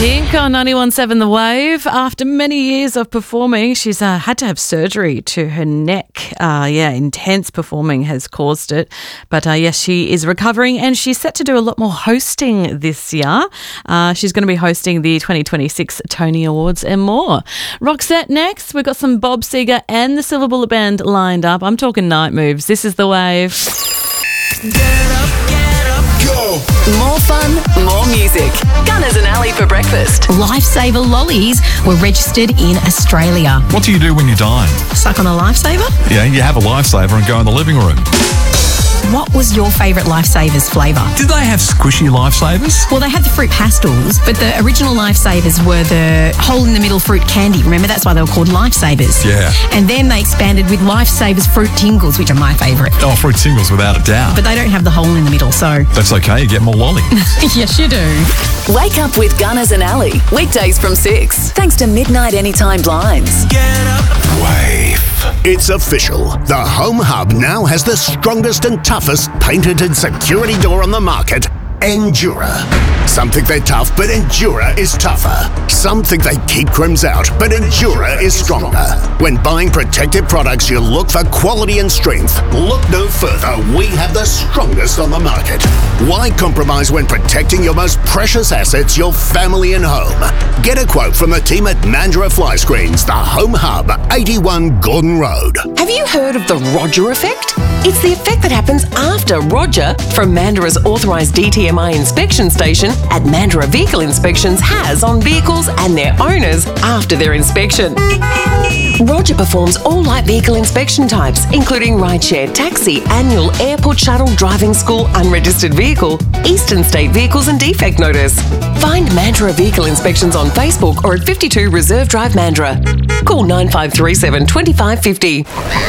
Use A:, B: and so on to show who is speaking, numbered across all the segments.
A: Pink on 91.7 The Wave. After many years of performing, she's had to have surgery to her neck. Intense performing has caused it. But yes, she is recovering and she's set to do a lot more hosting this year. She's going to be hosting the 2026 Tony Awards and more. Roxette next. We've got some Bob Seger and the Silver Bullet Band lined up. I'm talking Night Moves. This is The Wave.
B: Get up, go!
C: More fun, more music. Gunners and Ali for breakfast.
D: Lifesaver lollies were registered in Australia.
E: What do you do when you're dying?
D: Suck on a lifesaver?
E: Yeah, you have a lifesaver and go in the living room.
D: What was your favourite Lifesavers flavour?
E: Did they have squishy lifesavers?
D: Well, they had the fruit pastels, but the original Lifesavers were the hole-in-the-middle fruit candy. Remember, that's why they were called Lifesavers.
E: Yeah.
D: And then they expanded with Lifesavers fruit tingles, which are my favourite.
E: Oh, fruit tingles, without a doubt.
D: But they don't have the hole in the middle, so...
E: That's okay, you get more lolly.
D: Yes, you do.
C: Wake up with Gunners and Ali. Weekdays from 6. Thanks to Midnight Anytime Blinds.
B: Get up.
F: Wave. It's official. The Home Hub now has the strongest and toughest painted and security door on the market, Endura. Some think they're tough, but Endura is tougher. Some think they keep crims out, but Endura is stronger. When buying protective products, you look for quality and strength. Look no further. We have the strongest on the market. Why compromise when protecting your most precious assets, your family and home? Get a quote from the team at Mandurah Fly Screens, the Home Hub, 81 Gordon Road.
G: Have you heard of the Roger effect? It's the effect that happens after Roger from Mandurah's authorised DTMI inspection station at Mandurah Vehicle Inspections has on vehicles and their owners after their inspection. Roger performs all light vehicle inspection types, including rideshare, taxi, annual, airport shuttle, driving school, unregistered vehicle, eastern state vehicles and defect notice. Find Mandurah Vehicle Inspections on Facebook or at 52 Reserve Drive, Mandurah. Call 9537 2550.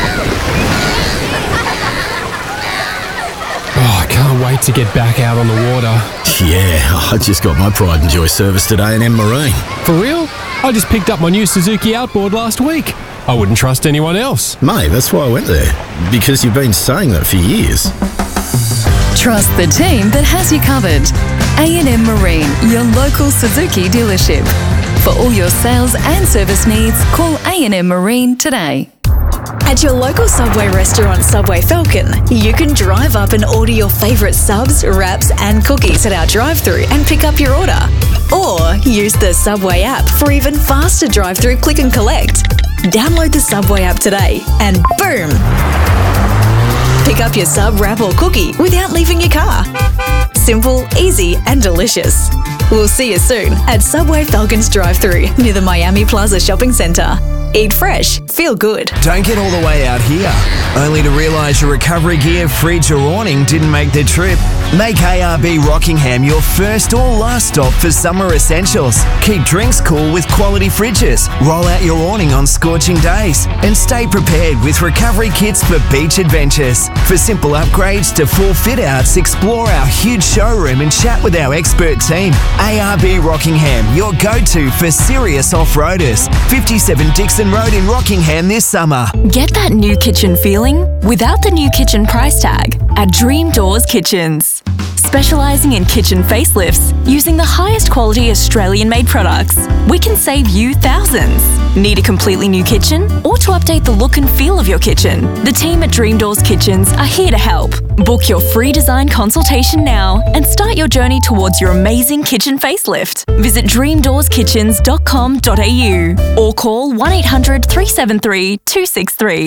H: Oh, I can't wait to get back out on the water.
I: Yeah, I just got my Pride and Joy serviced at A&M Marine.
H: For real? I just picked up my new Suzuki Outboard last week. I wouldn't trust anyone else.
I: Mate, that's why I went there. Because you've been saying that for years.
C: Trust the team that has you covered. A&M Marine, your local Suzuki dealership. For all your sales and service needs, call A&M Marine today.
J: At your local Subway restaurant, Subway Falcon, you can drive up and order your favourite subs, wraps and cookies at our drive-thru and pick up your order. Or use the Subway app for even faster drive-thru click and collect. Download the Subway app today and boom! Pick up your sub, wrap or cookie without leaving your car. Simple, easy and delicious. We'll see you soon at Subway Falcon's drive-thru near the Miami Plaza Shopping Centre. Eat fresh, feel good.
B: Don't get all the way out here, only to realise your recovery gear, fridge or awning didn't make the trip. Make ARB Rockingham your first or last stop for summer essentials. Keep drinks cool with quality fridges. Roll out your awning on scorching days. And stay prepared with recovery kits for beach adventures. For simple upgrades to full fit-outs, explore our huge showroom and chat with our expert team. ARB Rockingham, your go-to for serious off-roaders. 57 Dixon Road in Rockingham this summer.
C: Get that new kitchen feeling without the new kitchen price tag at Dream Doors Kitchens. Specialising in kitchen facelifts using the highest quality Australian-made products, we can save you thousands. Need a completely new kitchen or to update the look and feel of your kitchen? The team at Dream Doors Kitchens are here to help. Book your free design consultation now and start your journey towards your amazing kitchen facelift. Visit dreamdoorskitchens.com.au or call 1800 373 263.